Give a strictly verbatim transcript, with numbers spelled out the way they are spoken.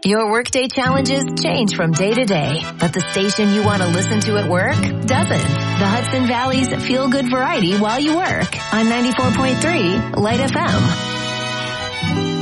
Your workday challenges change from day to day, but the station you want to listen to at work doesn't. The Hudson Valley's feel-good variety while you work on ninety-four point three Light F M.